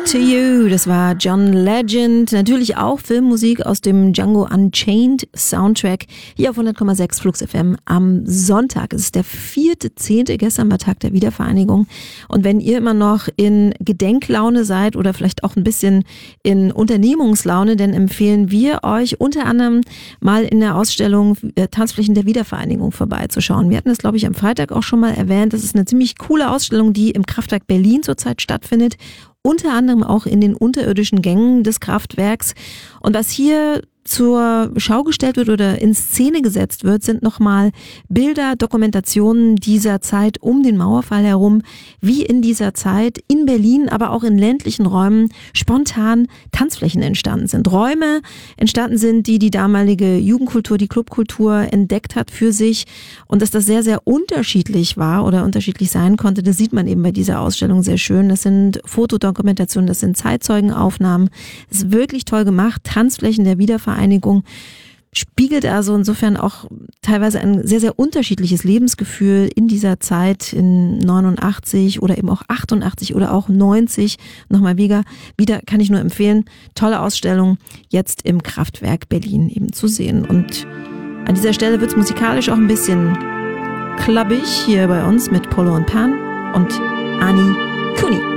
to You, das war John Legend. Natürlich auch Filmmusik aus dem Django Unchained Soundtrack. Hier auf 100,6 Flux FM am Sonntag. Es ist der 4.10. Gestern war Tag der Wiedervereinigung. Und wenn ihr immer noch in Gedenklaune seid oder vielleicht auch ein bisschen in Unternehmungslaune, dann empfehlen wir euch unter anderem mal in der Ausstellung Tanzflächen der Wiedervereinigung vorbeizuschauen. Wir hatten das, glaube ich, am Freitag auch schon mal erwähnt. Das ist eine ziemlich coole Ausstellung, die im Kraftwerk Berlin zurzeit stattfindet. Unter anderem auch in den unterirdischen Gängen des Kraftwerks. Und was hier zur Schau gestellt wird oder in Szene gesetzt wird, sind nochmal Bilder, Dokumentationen dieser Zeit um den Mauerfall herum, wie in dieser Zeit in Berlin, aber auch in ländlichen Räumen spontan Tanzflächen entstanden sind. Räume entstanden sind, die damalige Jugendkultur, die Clubkultur entdeckt hat für sich, und dass das sehr, sehr unterschiedlich war oder unterschiedlich sein konnte, das sieht man eben bei dieser Ausstellung sehr schön. Das sind Fotodokumentationen, das sind Zeitzeugenaufnahmen. Das ist wirklich toll gemacht. Tanzflächen der Wiedervereinigung spiegelt also insofern auch teilweise ein sehr, sehr unterschiedliches Lebensgefühl in dieser Zeit in 89 oder eben auch 88 oder auch 90. Nochmal wieder kann ich nur empfehlen, tolle Ausstellung jetzt im Kraftwerk Berlin eben zu sehen. Und an dieser Stelle wird es musikalisch auch ein bisschen klubbig hier bei uns mit Polo und Pan und Ani Kuni.